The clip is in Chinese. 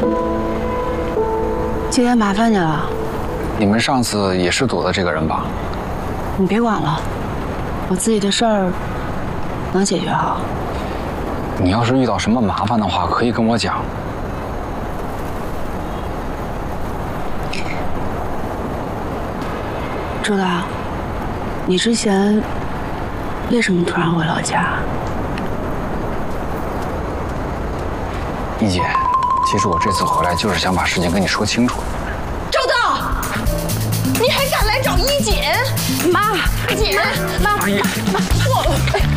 今天麻烦你了。 你们上次也是躲的这个人吧？ 你别管了，我自己的事儿能解决好。 你要是遇到什么麻烦的话，可以跟我讲。 周大，你之前为什么突然回老家？ 一姐，其实我这次回来就是想把事情跟你说清楚。 周道，你还敢来找一姐？ 妈， 姐，妈， 阿姨， 妈，错了。